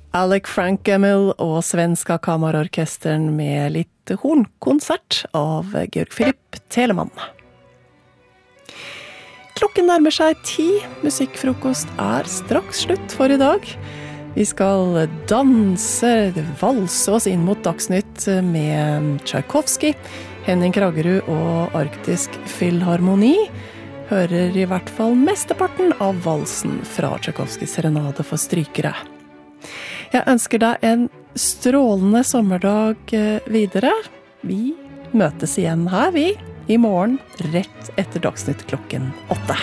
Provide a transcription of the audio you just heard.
Alec Frank-Emil og Svenska Kammarorkestern med litt hornkonsert av Georg Philipp Telemann. Klokken nærmer seg 10. Musikkfrokost straks slutt for i dag. Vi skal danse, valse oss inn mot Dagsnytt med Tchaikovsky, Henning Kragerud og Arktisk Filharmoni. Hører i hvert fall mesteparten av valsen fra Tchaikovskys serenade for strykere. Jeg ønsker deg en strålende sommerdag videre. Vi møtes igjen her, i morgen, rett etter Dagsnytt klokken 8.